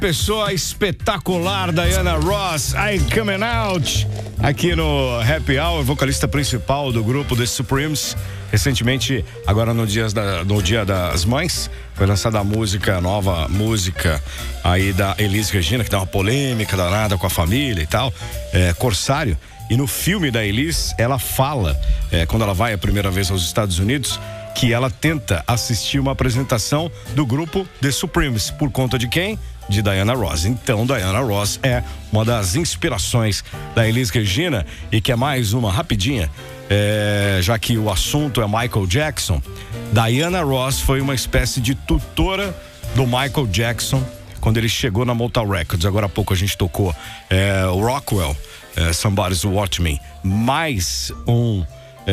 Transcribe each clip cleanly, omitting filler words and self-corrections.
Pessoa espetacular, Diana Ross, I Coming Out, aqui no Happy Hour, vocalista principal do grupo The Supremes. Recentemente, agora no Dia das Mães, foi lançada a nova música aí da Elis Regina, que dá uma polêmica danada com a família e tal, Corsário. E no filme da Elis, ela fala, quando ela vai a primeira vez aos Estados Unidos, que ela tenta assistir uma apresentação do grupo The Supremes. Por conta de quem? De Diana Ross. Então, Diana Ross é uma das inspirações da Elis Regina, e que é mais uma rapidinha, já que o assunto é Michael Jackson. Diana Ross foi uma espécie de tutora do Michael Jackson quando ele chegou na Motown Records. Agora há pouco a gente tocou o Rockwell, Somebody's Watching Me. Mais um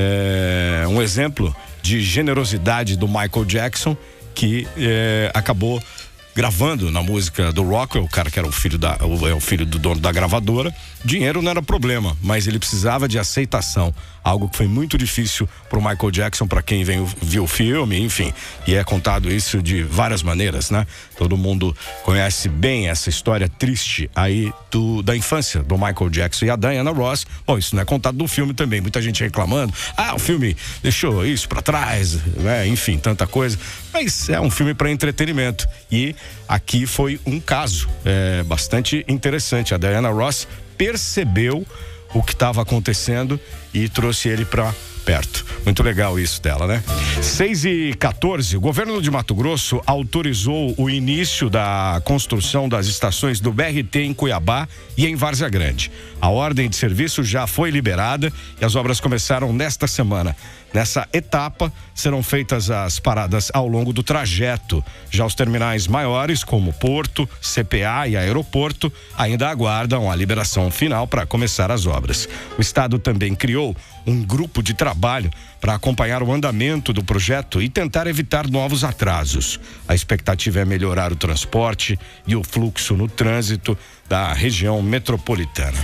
exemplo de generosidade do Michael Jackson, que acabou gravando na música do Rockwell, o cara que era o filho do dono da gravadora. Dinheiro não era problema, mas ele precisava de aceitação, algo que foi muito difícil pro Michael Jackson, para quem viu o filme, enfim, e é contado isso de várias maneiras, né? Todo mundo conhece bem essa história triste aí da infância do Michael Jackson e a Diana Ross. Bom, isso não é contado no filme também, muita gente reclamando, o filme deixou isso pra trás, né? Enfim, tanta coisa, mas é um filme para entretenimento, e aqui foi um caso bastante interessante. A Diana Ross percebeu o que estava acontecendo e trouxe ele para perto. Muito legal isso dela, né? 6h14, o governo de Mato Grosso autorizou o início da construção das estações do BRT em Cuiabá e em Várzea Grande. A ordem de serviço já foi liberada e as obras começaram nesta semana. Nessa etapa, serão feitas as paradas ao longo do trajeto. Já os terminais maiores, como Porto, CPA e Aeroporto, ainda aguardam a liberação final para começar as obras. O Estado também criou um grupo de trabalho para acompanhar o andamento do projeto e tentar evitar novos atrasos. A expectativa é melhorar o transporte e o fluxo no trânsito da região metropolitana.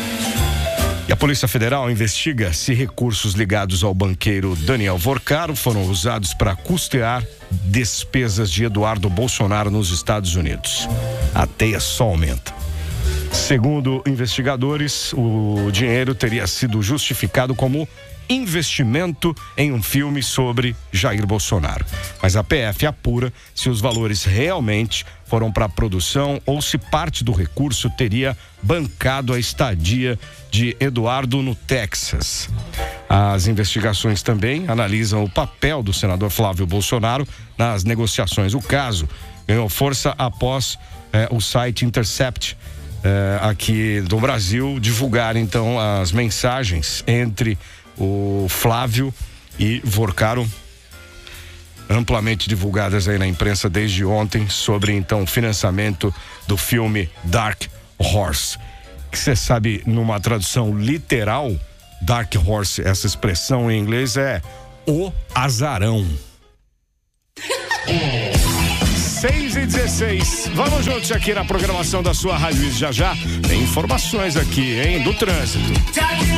E a Polícia Federal investiga se recursos ligados ao banqueiro Daniel Vorcaro foram usados para custear despesas de Eduardo Bolsonaro nos Estados Unidos. A teia só aumenta. Segundo investigadores, o dinheiro teria sido justificado como investimento em um filme sobre Jair Bolsonaro. Mas a PF apura se os valores realmente foram para a produção ou se parte do recurso teria bancado a estadia de Eduardo no Texas. As investigações também analisam o papel do senador Flávio Bolsonaro nas negociações. O caso ganhou força após o site Intercept aqui do Brasil divulgar então as mensagens entre o Flávio e Vorcaro, amplamente divulgadas aí na imprensa desde ontem, sobre então o financiamento do filme Dark Horse, que você sabe, numa tradução literal, Dark Horse, essa expressão em inglês é o azarão. 6h16, vamos juntos aqui na programação da sua rádio. Já tem informações aqui, hein, do trânsito.